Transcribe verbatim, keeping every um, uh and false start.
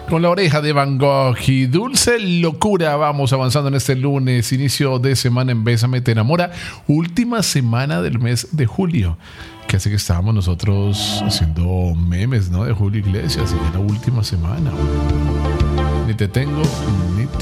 Con La Oreja de Van Gogh y Dulce Locura. Vamos avanzando en este lunes, inicio de semana en Bésame Te Enamora, última semana del mes de julio. Que hace que estábamos nosotros haciendo memes, ¿no? De Julio Iglesias, y ya la última semana. Ni te tengo, ni te